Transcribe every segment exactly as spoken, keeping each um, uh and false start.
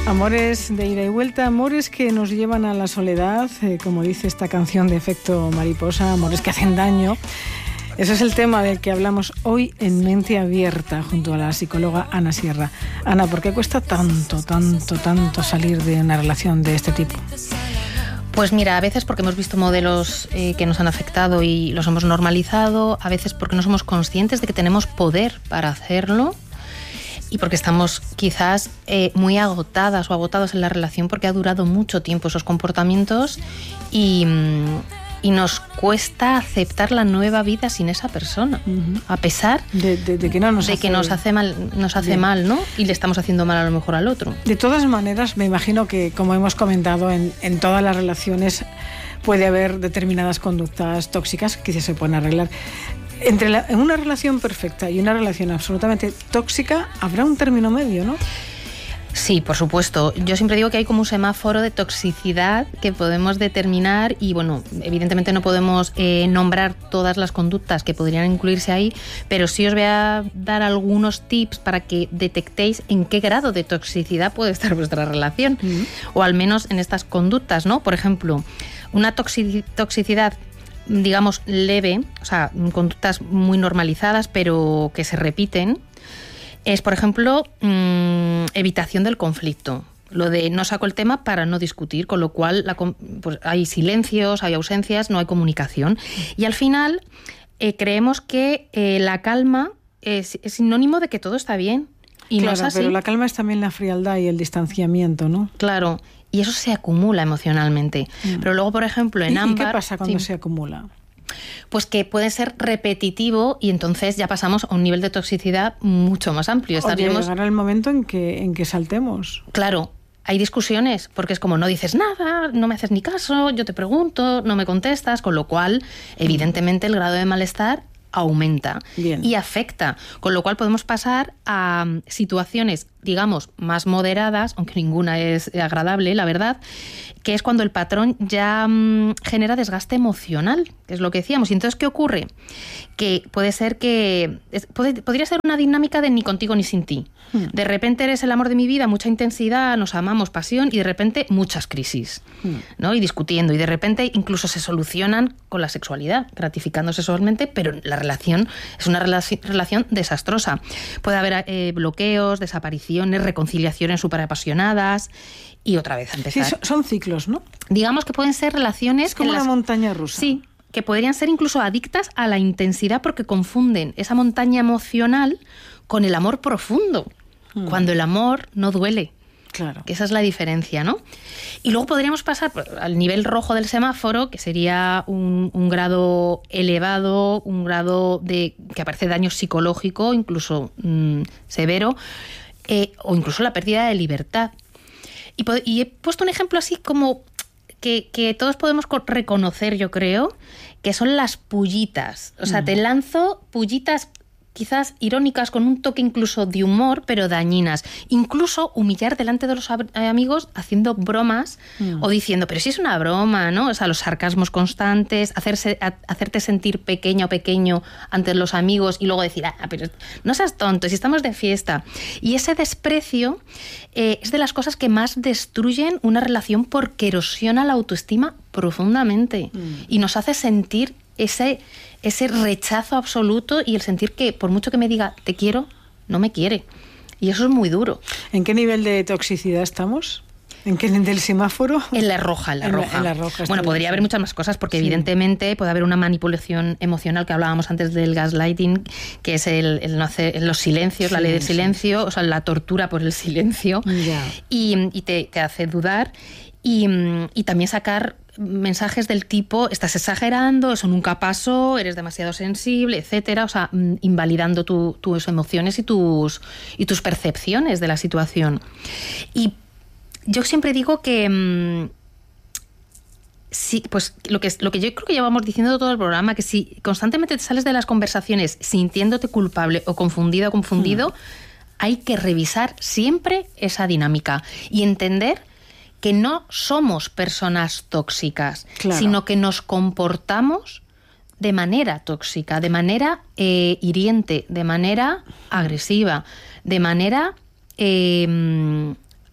Amores de ida y vuelta, amores que nos llevan a la soledad, eh, como dice esta canción de Efecto Mariposa, amores que hacen daño. Ese es el tema del que hablamos hoy en Mente Abierta, junto a la psicóloga Ana Sierra. Ana, ¿por qué cuesta tanto, tanto, tanto salir de una relación de este tipo? Pues mira, a veces porque hemos visto modelos eh, que nos han afectado y los hemos normalizado, a veces porque no somos conscientes de que tenemos poder para hacerlo, y porque estamos quizás eh, muy agotadas o agotados en la relación porque ha durado mucho tiempo esos comportamientos y, y nos cuesta aceptar la nueva vida sin esa persona, uh-huh. a pesar de, de, de que, no nos, de hace... que nos hace mal, nos hace mal, ¿no? Y le estamos haciendo mal a lo mejor al otro. De todas maneras, me imagino que, como hemos comentado, en, en todas las relaciones puede haber determinadas conductas tóxicas que se pueden arreglar. Entre la, en una relación perfecta y una relación absolutamente tóxica habrá un término medio, ¿no? Sí, por supuesto. Yo siempre digo que hay como un semáforo de toxicidad que podemos determinar y, bueno, evidentemente no podemos eh, nombrar todas las conductas que podrían incluirse ahí, pero sí os voy a dar algunos tips para que detectéis en qué grado de toxicidad puede estar vuestra relación, uh-huh. o al menos en estas conductas, ¿no? Por ejemplo, una toxi- toxicidad digamos leve, o sea, conductas muy normalizadas pero que se repiten, es, por ejemplo, mmm, evitación del conflicto. Lo de no saco el tema para no discutir, con lo cual la, pues, hay silencios, hay ausencias, no hay comunicación. Y al final eh, creemos que eh, la calma es, es sinónimo de que todo está bien. Y claro, no es así. Pero la calma es también la frialdad y el distanciamiento, ¿no? Claro. Y eso se acumula emocionalmente. Mm. Pero luego, por ejemplo, en ¿Y, ámbar... ¿Y qué pasa cuando sí. se acumula? Pues que puede ser repetitivo y entonces ya pasamos a un nivel de toxicidad mucho más amplio. Estaríamos... O llegará el momento en que, en que saltemos. Claro, hay discusiones, porque es como no dices nada, no me haces ni caso, yo te pregunto, no me contestas, con lo cual, evidentemente, el grado de malestar aumenta. Bien. Y afecta, con lo cual podemos pasar a situaciones, digamos, más moderadas, aunque ninguna es agradable, la verdad, que es cuando el patrón ya mmm, genera desgaste emocional, que es lo que decíamos. Y entonces, ¿qué ocurre? Que puede ser que... Es, puede, podría ser una dinámica de ni contigo ni sin ti. Hmm. De repente eres el amor de mi vida, mucha intensidad, nos amamos, pasión, y de repente muchas crisis, hmm. ¿no? Y discutiendo. Y de repente incluso se solucionan con la sexualidad, gratificando sexualmente, pero la relación es una relaci- relación desastrosa. Puede haber eh, bloqueos, desapariciones, reconciliaciones súper apasionadas y otra vez a empezar. Sí, son, son ciclos, ¿no? Digamos que pueden ser relaciones... Es como una las... montaña rusa. Sí, que podrían ser incluso adictas a la intensidad porque confunden esa montaña emocional con el amor profundo, hmm. cuando el amor no duele. Claro. Que esa es la diferencia, ¿no? Y luego podríamos pasar al nivel rojo del semáforo, que sería un, un grado elevado, un grado de que aparece daño psicológico, incluso mmm, severo, eh, o incluso la pérdida de libertad. Y, y he puesto un ejemplo así como que, que todos podemos reconocer, yo creo, que son las pullitas. O sea, mm. te lanzo pullitas quizás irónicas, con un toque incluso de humor, pero dañinas. Incluso humillar delante de los amigos haciendo bromas mm. o diciendo, pero si es una broma, ¿no? O sea, los sarcasmos constantes, hacerse, a, hacerte sentir pequeña o pequeño ante los amigos y luego decir, ah, pero no seas tonto, si estamos de fiesta. Y ese desprecio eh, es de las cosas que más destruyen una relación porque erosiona la autoestima profundamente mm. y nos hace sentir ese... ese rechazo absoluto y el sentir que por mucho que me diga te quiero, no me quiere. Y eso es muy duro. ¿En qué nivel de toxicidad estamos? ¿En qué del semáforo? En la roja, en la en roja. La, en la roja bueno, podría haber muchas más cosas porque sí. evidentemente puede haber una manipulación emocional que hablábamos antes del gaslighting, que es el, el no hacer, los silencios, sí, la ley del silencio, sí. o sea, la tortura por el silencio. Ya. Y, y te, te hace dudar y, y también sacar mensajes del tipo, estás exagerando, eso nunca pasó, eres demasiado sensible, etcétera, o sea, invalidando tu, tus emociones y tus, y tus percepciones de la situación. Y yo siempre digo que mmm, sí, pues lo que, lo que yo creo que llevamos diciendo todo el programa, que si constantemente te sales de las conversaciones sintiéndote culpable o confundida o confundido, mm. hay que revisar siempre esa dinámica y entender que no somos personas tóxicas, claro. sino que nos comportamos de manera tóxica, de manera eh, hiriente, de manera agresiva, de manera eh,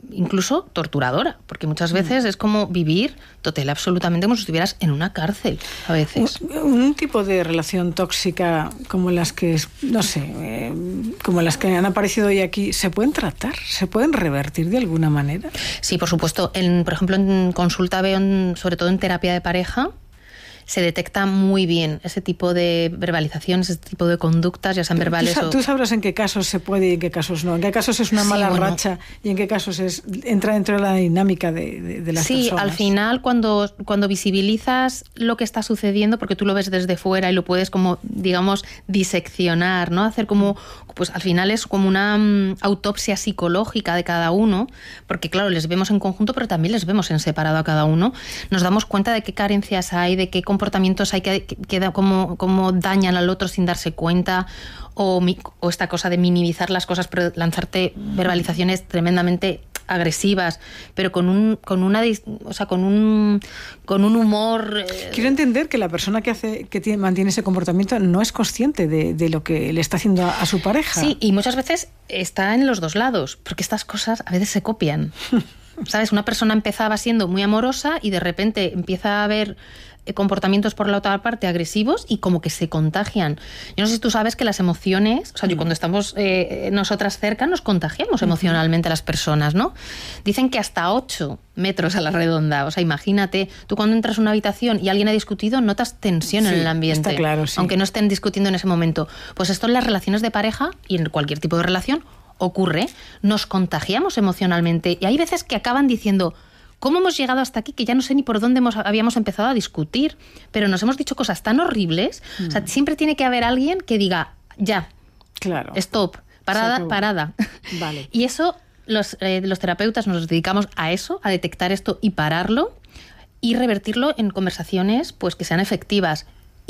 incluso torturadora, porque muchas veces es como vivir total absolutamente como si estuvieras en una cárcel a veces. Un, un tipo de relación tóxica como las que, no sé, eh, como las que han aparecido hoy aquí, ¿se pueden tratar? ¿Se pueden revertir de alguna manera? Sí, por supuesto. En, por ejemplo, en consulta veo, en, sobre todo en terapia de pareja, se detecta muy bien ese tipo de verbalizaciones, ese tipo de conductas, ya sean verbales ¿Tú, o... tú sabrás en qué casos se puede y en qué casos no? ¿En qué casos es una sí, mala bueno. racha y en qué casos es entra dentro de la dinámica de, de, de las sí, personas? Sí, al final cuando, cuando visibilizas lo que está sucediendo, porque tú lo ves desde fuera y lo puedes como, digamos, diseccionar, ¿no? Hacer como, pues al final es como una um, autopsia psicológica de cada uno, porque claro, les vemos en conjunto, pero también les vemos en separado a cada uno. Nos damos cuenta de qué carencias hay, de qué comportamientos hay que, que, que como, como dañan al otro sin darse cuenta, o, o esta cosa de minimizar las cosas, pero lanzarte verbalizaciones tremendamente agresivas, pero con un con una o sea, con un con un humor. Eh... Quiero entender que la persona que hace que tiene, mantiene ese comportamiento no es consciente de, de lo que le está haciendo a, a su pareja. Sí, y muchas veces está en los dos lados, porque estas cosas a veces se copian. ¿Sabes? Una persona empezaba siendo muy amorosa y de repente empieza a haber comportamientos por la otra parte agresivos y como que se contagian. Yo no sé si tú sabes que las emociones, o sea, yo cuando estamos eh, nosotras cerca nos contagiamos emocionalmente a las personas, ¿no? Dicen que hasta ocho metros a la redonda. O sea, imagínate, tú cuando entras a una habitación y alguien ha discutido, notas tensión sí, en el ambiente. Está claro, sí. Aunque no estén discutiendo en ese momento. Pues esto en las relaciones de pareja y en cualquier tipo de relación ocurre. Nos contagiamos emocionalmente y hay veces que acaban diciendo: ¿cómo hemos llegado hasta aquí? Que ya no sé ni por dónde hemos, habíamos empezado a discutir, pero nos hemos dicho cosas tan horribles. Mm. O sea, siempre tiene que haber alguien que diga, ya, claro, stop, parada, parada. Vale. Y eso, los, eh, los terapeutas nos dedicamos a eso, a detectar esto y pararlo y revertirlo en conversaciones pues que sean efectivas.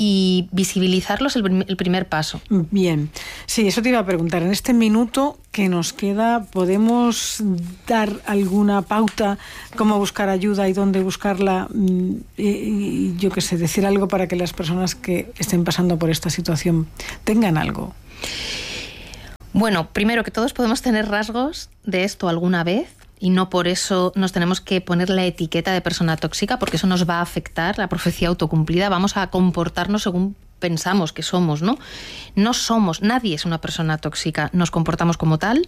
Y visibilizarlos el, el primer paso. Bien, sí, eso te iba a preguntar. En este minuto que nos queda, ¿podemos dar alguna pauta cómo buscar ayuda y dónde buscarla? Y, y yo qué sé, decir algo para que las personas que estén pasando por esta situación tengan algo. Bueno, primero que todos podemos tener rasgos de esto alguna vez. Y no por eso nos tenemos que poner la etiqueta de persona tóxica, porque eso nos va a afectar, la profecía autocumplida. Vamos a comportarnos según pensamos que somos, ¿no? No somos, nadie es una persona tóxica, nos comportamos como tal.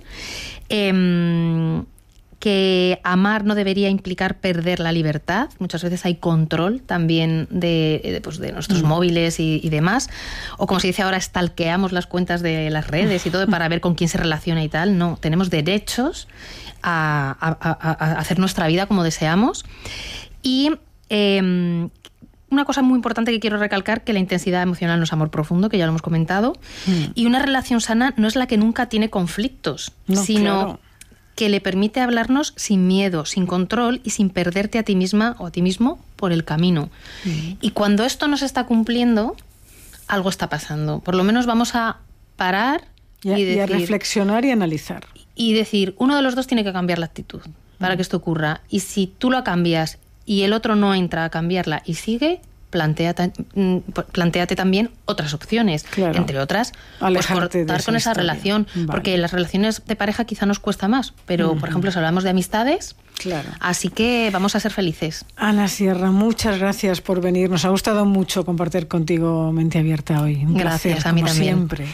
Eh, que amar no debería implicar perder la libertad. Muchas veces hay control también de, de, pues de nuestros mm. móviles y, y demás. O como se dice ahora, stalkeamos las cuentas de las redes y todo para ver con quién se relaciona y tal. No, tenemos derechos a, a, a, a hacer nuestra vida como deseamos. Y eh, una cosa muy importante que quiero recalcar, que la intensidad emocional no es amor profundo, que ya lo hemos comentado. Mm. Y una relación sana no es la que nunca tiene conflictos, no, sino... Claro. que le permite hablarnos sin miedo, sin control y sin perderte a ti misma o a ti mismo por el camino. Mm. Y cuando esto no se está cumpliendo, algo está pasando. Por lo menos vamos a parar y a, y, decir, y a reflexionar y analizar. Y decir, uno de los dos tiene que cambiar la actitud para mm. que esto ocurra. Y si tú la cambias y el otro no entra a cambiarla y sigue... Plantéate, plantéate también otras opciones, claro. Entre otras, pues cortar con esa historia. Relación, vale. Porque las relaciones de pareja quizá nos cuesta más, pero uh-huh. por ejemplo, si hablamos de amistades, claro. Así que vamos a ser felices. Ana Sierra, muchas gracias por venir. Nos ha gustado mucho compartir contigo Mente Abierta hoy. Un gracias, placer, a mí como también. Siempre.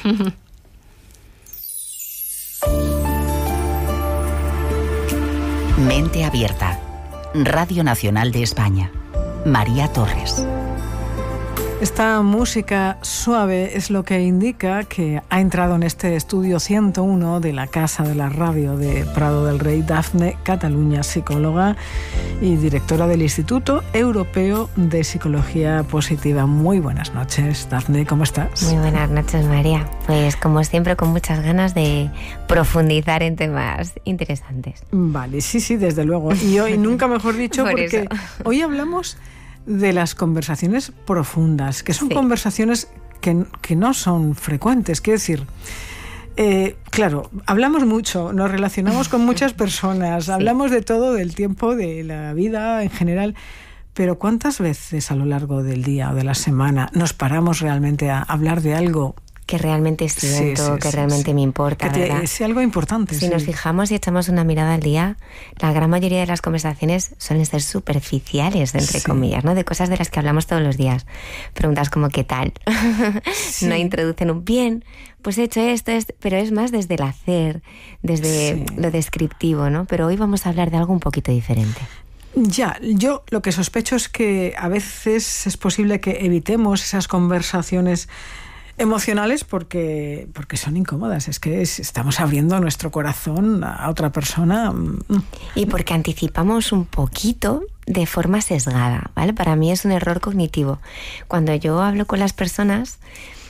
Mente Abierta, Radio Nacional de España. María Torres. Esta música suave es lo que indica que ha entrado en este estudio ciento uno de la Casa de la Radio de Prado del Rey Dafne Cataluña, psicóloga y directora del Instituto Europeo de Psicología Positiva. Muy buenas noches, Dafne, ¿cómo estás? Muy buenas noches, María. Pues como siempre, con muchas ganas de profundizar en temas interesantes. Vale, sí, sí, desde luego. Y hoy, nunca mejor dicho, Por porque eso. Hoy hablamos de las conversaciones profundas, que son sí. conversaciones que, que no son frecuentes. Quiero decir, eh, claro, hablamos mucho, nos relacionamos con muchas personas, sí. hablamos de todo, del tiempo, de la vida en general, pero ¿cuántas veces a lo largo del día o de la semana nos paramos realmente a hablar de algo que realmente siento, sí, sí, que sí, realmente sí. me importa, que ¿verdad? Que sea algo importante. Si sí. nos fijamos y echamos una mirada al día, la gran mayoría de las conversaciones suelen ser superficiales, entre sí. comillas, ¿no? De cosas de las que hablamos todos los días. Preguntas como ¿qué tal? Sí. No introducen un bien, pues he hecho esto, esto, pero es más desde el hacer, desde sí. lo descriptivo, ¿no? Pero hoy vamos a hablar de algo un poquito diferente. Ya, yo lo que sospecho es que a veces es posible que evitemos esas conversaciones emocionales porque, porque son incómodas. Es que es, estamos abriendo nuestro corazón a otra persona. Y porque anticipamos un poquito de forma sesgada, ¿vale? Para mí es un error cognitivo. Cuando yo hablo con las personas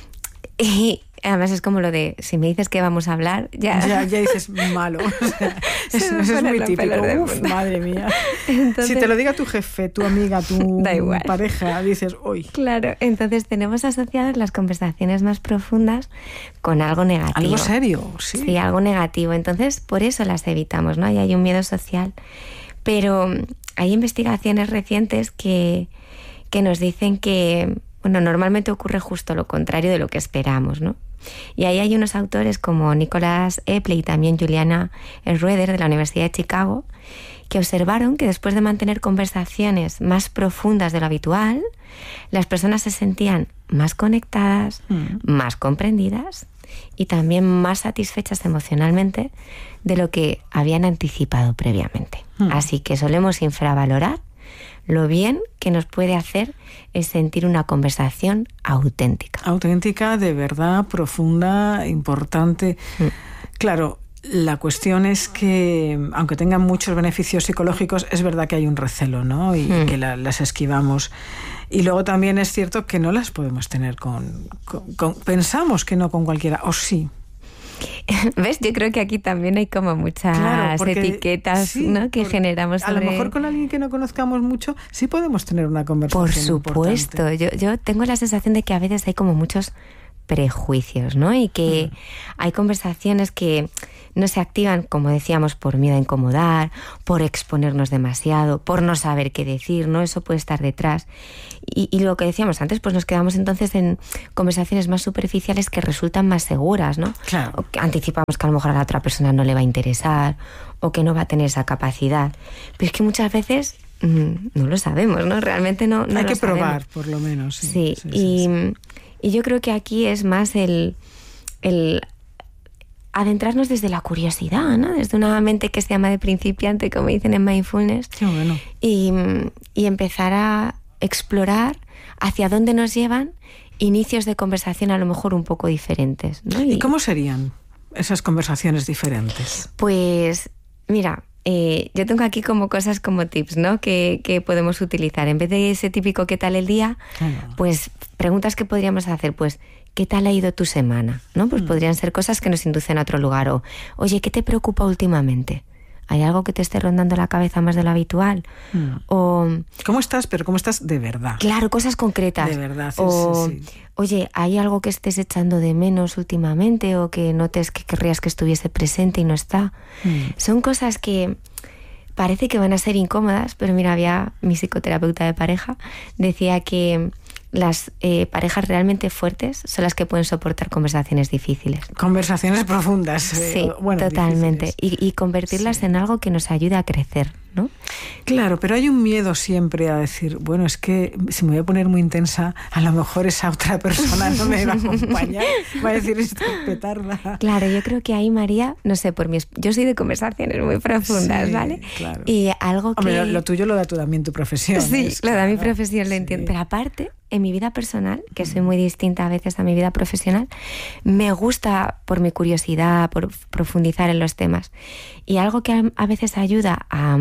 y además es como lo de, si me dices que vamos a hablar, ya... Ya, ya dices malo. O sea, eso, eso es muy típico. Uf, madre mía. Entonces, si te lo diga tu jefe, tu amiga, tu pareja, dices, uy. Claro, entonces tenemos asociadas las conversaciones más profundas con algo negativo. Algo serio, sí. Sí, algo negativo. Entonces, por eso las evitamos, ¿no? Y hay un miedo social. Pero hay investigaciones recientes que, que nos dicen que, bueno, normalmente ocurre justo lo contrario de lo que esperamos, ¿no? Y ahí hay unos autores como Nicholas Epley y también Juliana Schroeder de la Universidad de Chicago que observaron que después de mantener conversaciones más profundas de lo habitual, las personas se sentían más conectadas, mm. más comprendidas y también más satisfechas emocionalmente de lo que habían anticipado previamente. Mm. Así que solemos infravalorar lo bien que nos puede hacer es sentir una conversación auténtica. Auténtica, de verdad, profunda, importante. Mm. Claro, la cuestión es que, aunque tengan muchos beneficios psicológicos, es verdad que hay un recelo, ¿no? Y mm. que la, las esquivamos. Y luego también es cierto que no las podemos tener con, con, con... Pensamos que no con cualquiera, o sí. ¿Ves? Yo creo que aquí también hay como muchas claro, porque, etiquetas, sí, ¿no? que generamos sobre... A lo mejor con alguien que no conozcamos mucho sí podemos tener una conversación. Por supuesto. Yo, yo tengo la sensación de que a veces hay como muchos prejuicios, ¿no? Y que mm. hay conversaciones que no se activan, como decíamos, por miedo a incomodar, por exponernos demasiado, por no saber qué decir, ¿no? Eso puede estar detrás. Y, y lo que decíamos antes, pues nos quedamos entonces en conversaciones más superficiales que resultan más seguras, ¿no? Claro. O que anticipamos que a lo mejor a la otra persona no le va a interesar o que no va a tener esa capacidad. Pero es que muchas veces mmm, no lo sabemos, ¿no? Realmente no, no Hay lo que sabemos. probar, por lo menos. Sí, sí, sí, y, sí, sí. y yo creo que aquí es más el... el adentrarnos desde la curiosidad, ¿no? Desde una mente que se llama de principiante, como dicen en Mindfulness. Qué bueno. Y, y empezar a explorar hacia dónde nos llevan inicios de conversación a lo mejor un poco diferentes, ¿no? ¿Y, ¿Y cómo serían esas conversaciones diferentes? Pues, mira, eh, yo tengo aquí como cosas como tips, ¿no? Que, que podemos utilizar. En vez de ese típico ¿qué tal el día? Claro. Pues preguntas que podríamos hacer, pues ¿qué tal ha ido tu semana? ¿No? Pues mm. podrían ser cosas que nos inducen a otro lugar. O, oye, ¿qué te preocupa últimamente? ¿Hay algo que te esté rondando la cabeza más de lo habitual? Mm. O, ¿cómo estás? Pero ¿cómo estás de verdad? Claro, cosas concretas. De verdad, sí, o, sí, sí. Oye, ¿hay algo que estés echando de menos últimamente o que notes que querrías que estuviese presente y no está? Mm. Son cosas que parece que van a ser incómodas, pero mira, había mi psicoterapeuta de pareja, decía que las eh, parejas realmente fuertes son las que pueden soportar conversaciones difíciles. Conversaciones profundas. Eh, sí, bueno, totalmente. Y, y convertirlas sí. en algo que nos ayude a crecer, ¿no? Claro, pero hay un miedo siempre a decir, bueno, es que si me voy a poner muy intensa, a lo mejor esa otra persona no me va a acompañar, va a decir esto es petarda. Claro, yo creo que ahí, María, no sé, por mi yo soy de conversaciones muy profundas, sí, ¿vale? Claro. Y algo que... Hombre, lo, lo tuyo lo da tú también tu profesión. Sí, es, lo claro. da mi profesión, lo sí. entiendo. Pero aparte, en mi vida personal, que soy muy distinta a veces a mi vida profesional, me gusta, por mi curiosidad, por profundizar en los temas. Y algo que a, a veces ayuda a,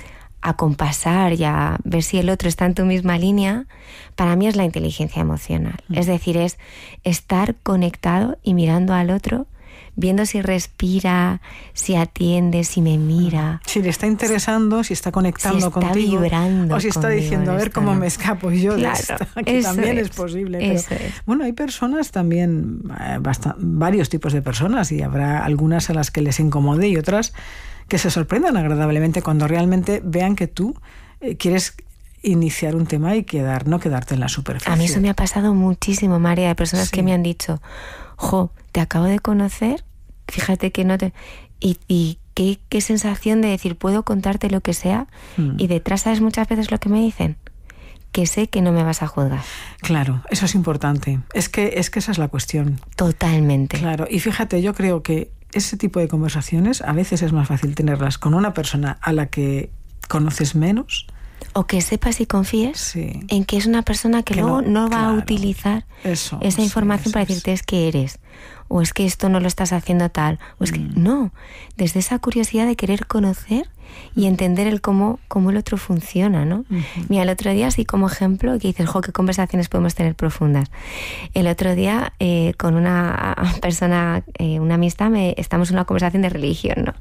a compasar y a ver si el otro está en tu misma línea, para mí es la inteligencia emocional. Mm. Es decir, es estar conectado y mirando al otro, viendo si respira, si atiende, si me mira. Si le está interesando, si está conectando si está contigo. Vibrando o si está diciendo, a ver cómo no. me escapo yo claro, de esta. Que también es, es posible. Pero, eso es. Bueno, hay personas también, eh, bast- varios tipos de personas, y habrá algunas a las que les incomode y otras que se sorprendan agradablemente cuando realmente vean que tú eh, quieres iniciar un tema y quedar, no quedarte en la superficie. A mí eso me ha pasado muchísimo, María, de personas sí. que me han dicho, jo, te acabo de conocer, fíjate que no te... Y, y qué, qué sensación de decir, puedo contarte lo que sea, mm. y detrás, ¿sabes muchas veces lo que me dicen? Que sé que no me vas a juzgar. Claro, eso es importante. Es que, es que esa es la cuestión. Totalmente. Claro, y fíjate, yo creo que ese tipo de conversaciones a veces es más fácil tenerlas con una persona a la que conoces menos. O que sepas y confíes sí. en que es una persona que, que luego no, no va claro. a utilizar eso, esa información sí, para decirte es que eres, o es que esto no lo estás haciendo tal, o es mm. que no, desde esa curiosidad de querer conocer y entender el cómo, cómo el otro funciona, ¿no? Uh-huh. Mira, el otro día, así como ejemplo, que dices, jo, qué conversaciones podemos tener profundas. El otro día, eh, con una persona, eh, una amistad, me, estamos en una conversación de religión, ¿no?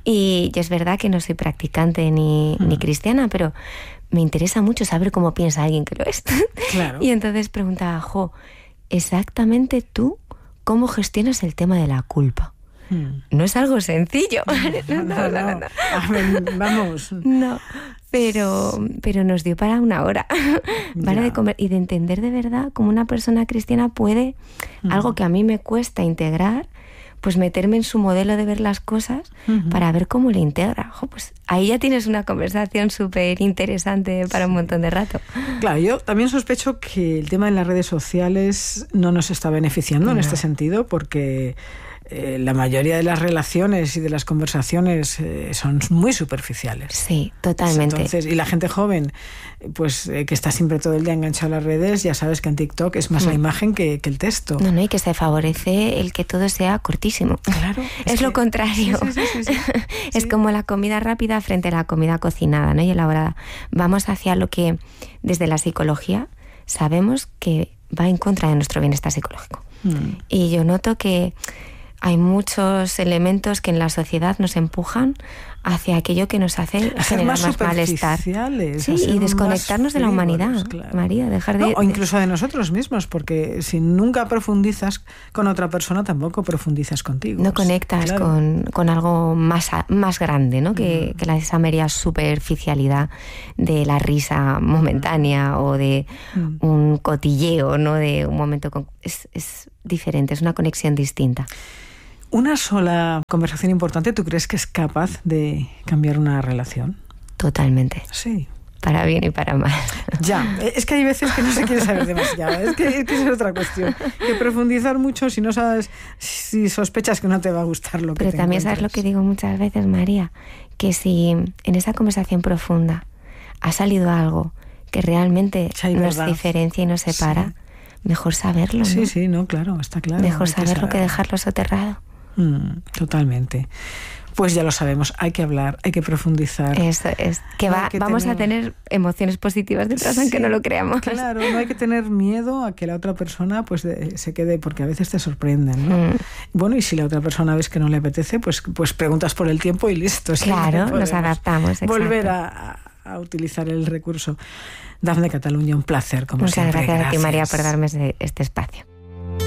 Y yo es verdad que no soy practicante ni, uh-huh. ni cristiana, pero me interesa mucho saber cómo piensa alguien que lo es. Claro. Y entonces preguntaba, jo, exactamente tú, ¿cómo gestionas el tema de la culpa? Hmm. No es algo sencillo. No, no, no. no. no. Ver, vamos. No, pero, pero nos dio para una hora. Para de comer y de entender de verdad cómo una persona cristiana puede, hmm. algo que a mí me cuesta integrar, pues meterme en su modelo de ver las cosas uh-huh. para ver cómo le integra. Ojo, pues ahí ya tienes una conversación súper interesante para sí. un montón de rato. Claro, yo también sospecho que el tema de las redes sociales no nos está beneficiando no. en este sentido, porque eh, la mayoría de las relaciones y de las conversaciones eh, son muy superficiales. Sí, totalmente. Entonces, y la gente joven, pues eh, que está siempre todo el día enganchado a las redes, ya sabes que en TikTok es más mm. la imagen que, que el texto. No, no, y que se favorece el que todo sea cortísimo. Claro. Es, es lo que, contrario. Sí, sí, sí, sí, sí. Es sí. como la comida rápida frente a la comida cocinada, ¿no? Y elaborada. Vamos hacia lo que desde la psicología sabemos que va en contra de nuestro bienestar psicológico. Mm. Y yo noto que hay muchos elementos que en la sociedad nos empujan hacia aquello que nos hace a generar más, más malestar. Sí, y desconectarnos de la humanidad, claro. María, dejar de... No, o incluso de nosotros mismos, porque si nunca profundizas con otra persona, tampoco profundizas contigo. No conectas claro. con, con algo más, más grande, ¿no? Que, mm. que la, esa mera superficialidad de la risa momentánea mm. o de mm. un cotilleo, ¿no? De un momento... Con... Es, es diferente, es una conexión distinta. ¿Una sola conversación importante tú crees que es capaz de cambiar una relación? Totalmente. Sí. Para bien y para mal. Ya, es que hay veces que no se quiere saber demasiado. Es que, es que esa es otra cuestión. Que profundizar mucho si no sabes, si sospechas que no te va a gustar lo que Pero te también encuentres. Sabes lo que digo muchas veces, María, que si en esa conversación profunda ha salido algo que realmente sí, nos verdad. diferencia y nos separa, sí. mejor saberlo, ¿no? Sí, sí, no, claro, está claro. Mejor saberlo que, que dejarlo soterrado. Mm, totalmente. Pues ya lo sabemos, hay que hablar, hay que profundizar. Eso es, que, va, que vamos tener... a tener emociones positivas detrás, sí, aunque no lo creamos. Claro, no hay que tener miedo a que la otra persona pues de, se quede, porque a veces te sorprenden, ¿no? Mm. Bueno, y si la otra persona ves que no le apetece, pues, pues preguntas por el tiempo y listo. Claro, nos adaptamos. Volver a, a utilizar el recurso. Dafne Cataluña, un placer, como Muchas siempre. Muchas gracias a ti, gracias. María, por darme este espacio.